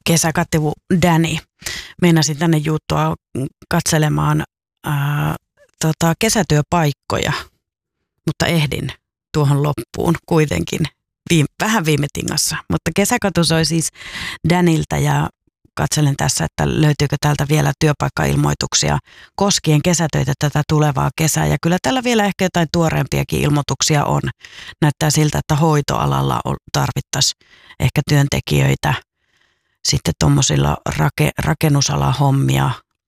kesäkattivu Danny. Meinasin tänne juuttua katselemaan kesätyöpaikkoja, mutta ehdin tuohon loppuun kuitenkin vähän viime tingassa. Mutta kesäkatu soi siis Daniltä ja katselen tässä, että löytyykö täältä vielä työpaikkailmoituksia koskien kesätöitä tätä tulevaa kesää. Ja kyllä tällä vielä ehkä jotain tuoreempiakin ilmoituksia on. Näyttää siltä, että hoitoalalla tarvittaisiin ehkä työntekijöitä, sitten tuommoisilla rakennusalahommia,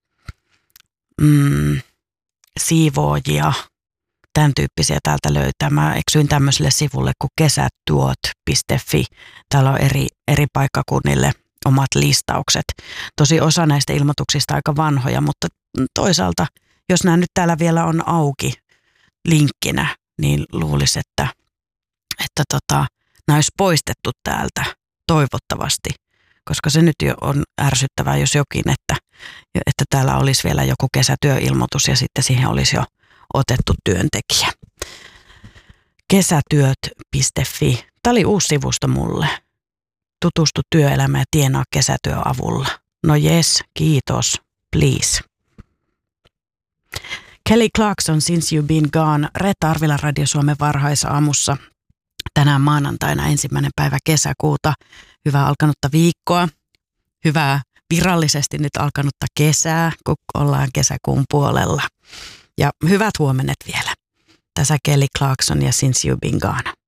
siivoojia, tämän tyyppisiä täältä löytää. Mä eksyin tämmöiselle sivulle kuin kesätyöt.fi. Täällä on eri paikkakunnille omat listaukset. Tosi osa näistä ilmoituksista aika vanhoja, mutta toisaalta, jos nämä nyt täällä vielä on auki linkkinä, niin luulisi, että nämä olisi poistettu täältä toivottavasti, koska se nyt jo on ärsyttävää, jos jokin, että täällä olisi vielä joku kesätyöilmoitus ja sitten siihen olisi jo otettu työntekijä. Kesätyöt.fi. Tämä oli uusi sivusto mulle. Tutustu työelämään ja tienaa kesätyön avulla. No jes, kiitos, please. Kelly Clarkson, Since You've Been Gone, Reetta Arvila Radio Suomen varhaisaamussa. Tänään maanantaina 1. päivä kesäkuuta. Hyvää alkanutta viikkoa. Hyvää virallisesti nyt alkanutta kesää, kun ollaan kesäkuun puolella. Ja hyvät huomenet vielä. Tässä Kelly Clarkson ja Since You've Been Gone.